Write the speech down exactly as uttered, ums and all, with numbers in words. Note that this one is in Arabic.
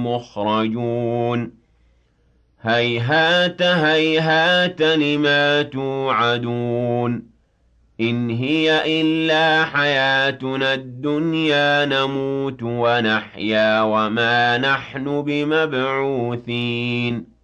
لَمُخْرَجُونَ هَيْهَاتَ هَيْهَاتَ لِمَا تُوعَدُونَ إِنْ هِيَ إِلَّا حَيَاتُنَا الدُّنْيَا نَمُوتُ وَنَحْيَا وَمَا نَحْنُ بِمَبْعُوثِينَ